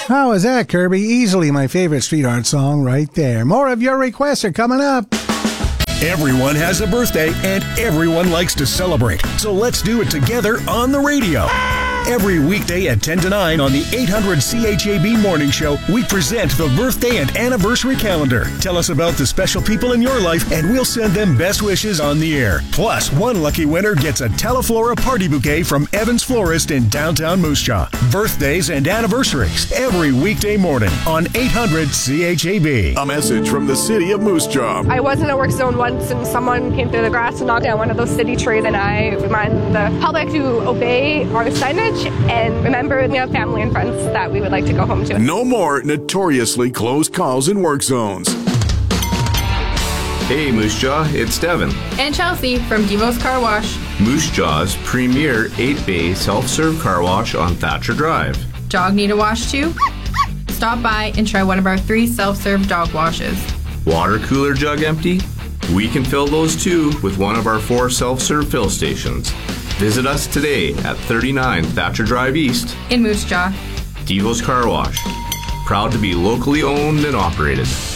How is that, Kirby? Easily my favorite street art song right there. More of your requests are coming up. Everyone has a birthday and everyone likes to celebrate. So let's do it together on the radio. Every weekday at 10 to 9 on the 800 CHAB Morning Show, we present the birthday and anniversary calendar. Tell us about the special people in your life and we'll send them best wishes on the air. Plus, one lucky winner gets a Teleflora party bouquet from Evans Florist in downtown Moose Jaw. Birthdays and anniversaries every weekday morning on 800 CHAB. A message from the city of Moose Jaw. I was in a work zone once and someone came through the grass and knocked down one of those city trees, and I remind the public to obey our signage and remember we have family and friends that we would like to go home to. No more notoriously close calls in work zones. Hey Moose Jaw, it's Devin. And Chelsea from Devo's Car Wash. Moose Jaw's premier 8-bay self-serve car wash on Thatcher Drive. Dog need a wash too? Stop by and try one of our 3 self-serve dog washes. Water cooler jug empty? We can fill those too with one of our 4 self-serve fill stations. Visit us today at 39 Thatcher Drive East in Moose Jaw. Devo's Car Wash. Proud to be locally owned and operated.